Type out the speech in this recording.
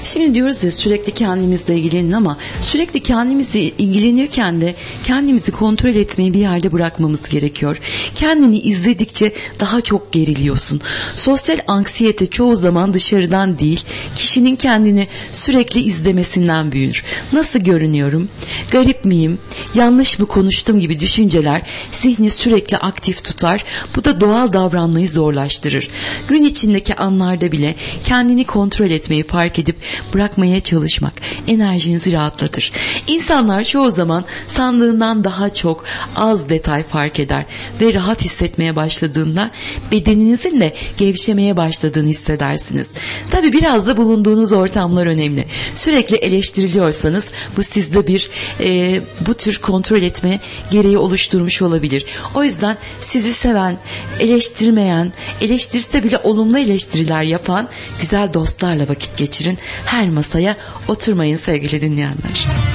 Şimdi diyoruz ya sürekli kendimizle ilgilenin ama sürekli kendimizle ilgilenirken de kendimizi kontrol etmeyi bir yerde bırakmamız gerekiyor. Kendini izledikçe daha çok geriliyorsun. Sosyal anksiyete çoğu zaman dışarıdan değil, kişinin kendini sürekli izlemesinden büyür. Nasıl görünüyorum? Garip miyim? Yanlış mı konuştum gibi düşünceler zihni sürekli aktif tutar. Bu da doğal davranmayı zorlaştırır. Gün içindeki anlarda bile kendini kontrol etmeyi fark edip bırakmaya çalışmak enerjinizi rahatlatır. İnsanlar çoğu zaman sandığından daha çok az detay fark eder ve rahat hissetmeye başladığında bedeninizin de gevşemeye başladığını hissedersiniz. Tabii biraz da bulunduğunuz ortamlar önemli. Sürekli eleştiriliyorsanız bu sizde bir bu tür kontrol etme gereği oluşturmuş olabilir. O yüzden sizi seven, eleştirmeyen, eleştirse bile olumlu eleştiriler yapan güzel dostlarla vakit geçirin. Her masaya oturmayın sevgili dinleyenler.